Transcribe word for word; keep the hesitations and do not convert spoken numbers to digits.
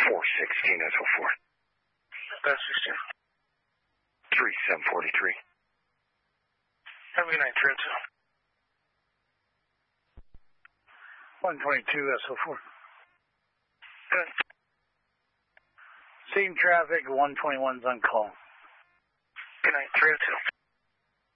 four sixteen S O four. That's sixteen. three seven forty-three. Have a good night, three oh two. one twenty-two S O four. Good. Seeing traffic, one twenty-one's on call. Good night, three oh two.